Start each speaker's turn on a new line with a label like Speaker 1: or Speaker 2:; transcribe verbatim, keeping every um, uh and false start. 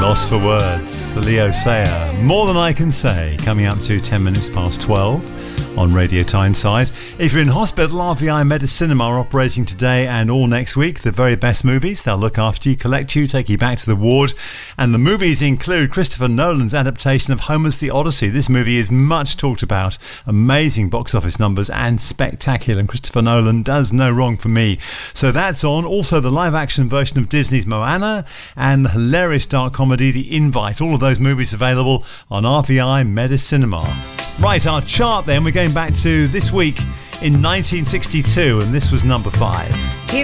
Speaker 1: Lost for Words, the Leo Sayer. More Than I Can Say, coming up to ten minutes past twelve on Radio Tyneside. If you're in hospital, R V I Medicinema are operating today and all next week. The very best movies. They'll look after you, collect you, take you back to the ward. And the movies include Christopher Nolan's adaptation of Homer's The Odyssey. This movie is much talked about. Amazing box office numbers and spectacular. And Christopher Nolan does no wrong for me. So that's on. Also the live action version of Disney's Moana and the hilarious dark comedy The Invite. All of those movies available on R V I Medicinema. Right, our chart then. We're going back to this week in nineteen sixty-two, and this was number five.